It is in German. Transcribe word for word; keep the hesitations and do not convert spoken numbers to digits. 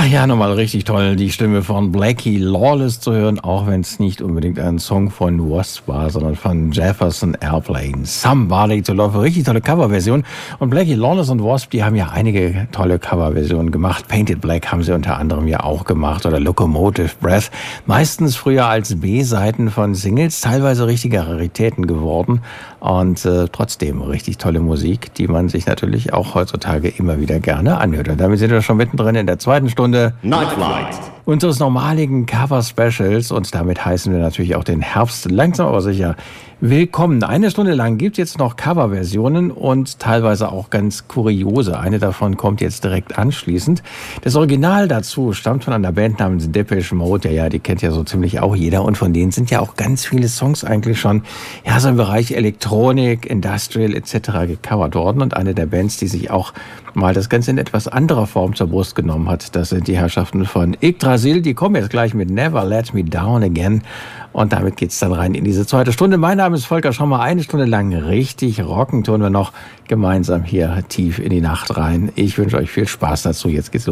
Ach ja, nochmal richtig toll, die Stimme von Blackie Lawless zu hören, auch wenn es nicht unbedingt ein Song von Wasp war, sondern von Jefferson Airplane. Somebody to Love, richtig tolle Coverversion. Und Blackie Lawless und Wasp, die haben ja einige tolle Coverversionen gemacht. Painted Black haben sie unter anderem ja auch gemacht oder Locomotive Breath. Meistens früher als B-Seiten von Singles, teilweise richtige Raritäten geworden. Und äh, trotzdem richtig tolle Musik, die man sich natürlich auch heutzutage immer wieder gerne anhört. Und damit sind wir schon mittendrin in der zweiten Stunde Nightflight unseres normaligen Cover-Specials. Und damit heißen wir natürlich auch den Herbst langsam aber sicher willkommen. Eine Stunde lang gibt es jetzt noch Coverversionen und teilweise auch ganz kuriose. Eine davon kommt jetzt direkt anschließend. Das Original dazu stammt von einer Band namens Depeche Mode. Ja, ja, die kennt ja so ziemlich auch jeder. Und von denen sind ja auch ganz viele Songs eigentlich schon, ja, so im Bereich Elektronik, Industrial et cetera gecovert worden. Und eine der Bands, die sich auch mal das Ganze in etwas anderer Form zur Brust genommen hat, das sind die Herrschaften von Yggdrasil. Die kommen jetzt gleich mit Never Let Me Down Again. Und damit geht's dann rein in diese zweite Stunde. Mein Name ist Volker Schommer. Eine Stunde lang richtig rocken tun wir noch gemeinsam hier tief in die Nacht rein. Ich wünsche euch viel Spaß dazu. Jetzt geht's los.